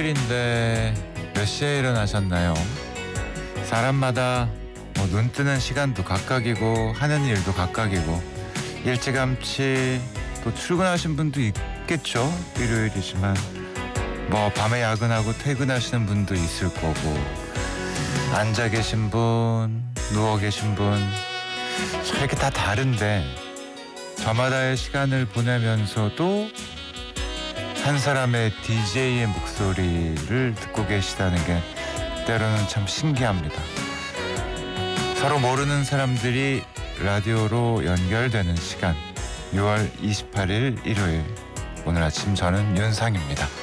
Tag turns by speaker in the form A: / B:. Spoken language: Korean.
A: 일요일인데 몇 시에 일어나셨나요? 사람마다 눈 뜨는 시간도 각각이고 하는 일도 각각이고 일찌감치 또 출근하신 분도 있겠죠. 일요일이지만 밤에 야근하고 퇴근하시는 분도 있을 거고 앉아 계신 분, 누워 계신 분 이렇게 다 다른데 저마다의 시간을 보내면서도 한 사람의 DJ의 목소리를 듣고 계시다는 게 때로는 참 신기합니다. 서로 모르는 사람들이 라디오로 연결되는 시간 6월 28일 일요일 오늘 아침 저는 윤상입니다.